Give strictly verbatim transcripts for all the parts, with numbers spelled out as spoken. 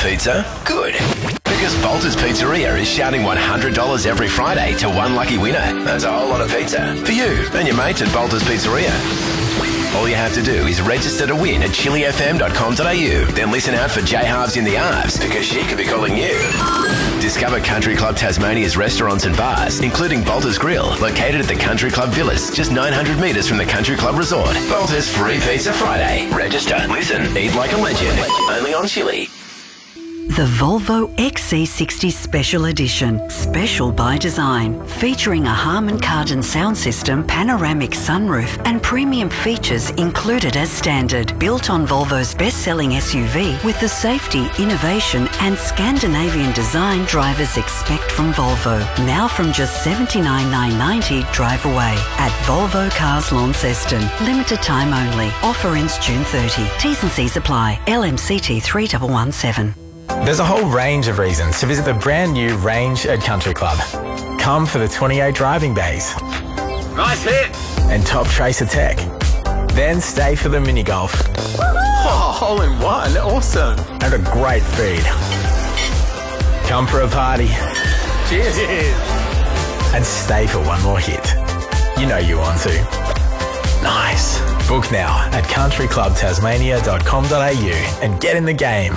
pizza? Good. Because Bolter's Pizzeria is shouting one hundred dollars every Friday to one lucky winner. That's a whole lot of pizza for you and your mates at Bolter's Pizzeria. All you have to do is register to win at chili f m dot com dot a u. Then listen out for J Halves in the Arves because she could be calling you. Discover Country Club Tasmania's restaurants and bars, including Bolter's Grill, located at the Country Club Villas, just nine hundred metres from the Country Club Resort. Bolter's Free Pizza Friday. Register, listen, eat like a legend. Only on Chili. The Volvo X C sixty Special Edition, special by design, featuring a Harman Kardon sound system, panoramic sunroof and premium features included as standard. Built on Volvo's best-selling S U V with the safety, innovation and Scandinavian design drivers expect from Volvo. Now from just seventy-nine thousand nine hundred ninety dollars drive away at Volvo Cars Launceston. Limited time only. Offer ends June thirtieth. T's and C's apply. L M C T three one one seven. There's a whole range of reasons to visit the brand new Range at Country Club. Come for the twenty-eight driving bays. Nice hit! And top tracer tech. Then stay for the mini golf. Oh, hole in one, awesome. And a great feed. Come for a party. Cheers. Cheers. And stay for one more hit. You know you want to. Nice. Book now at country club tasmania dot com dot a u and get in the game.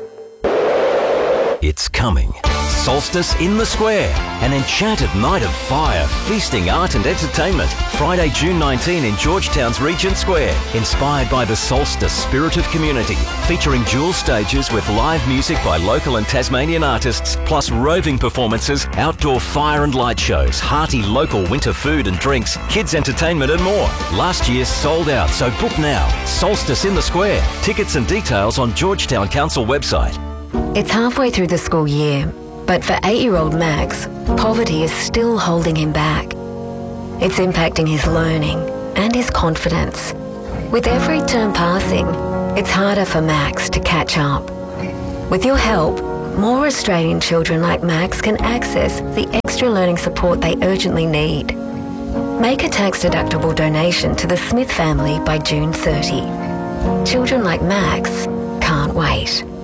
It's coming. Solstice in the Square. An enchanted night of fire, feasting, art and entertainment. Friday, June nineteenth in Georgetown's Regent Square. Inspired by the Solstice spirit of community. Featuring dual stages with live music by local and Tasmanian artists, plus roving performances, outdoor fire and light shows, hearty local winter food and drinks, kids entertainment and more. Last year sold out, so book now. Solstice in the Square. Tickets and details on Georgetown Council website. It's halfway through the school year, but for eight-year-old Max, poverty is still holding him back. It's impacting his learning and his confidence. With every term passing, it's harder for Max to catch up. With your help, more Australian children like Max can access the extra learning support they urgently need. Make a tax-deductible donation to the Smith family by June thirtieth. Children like Max can't wait.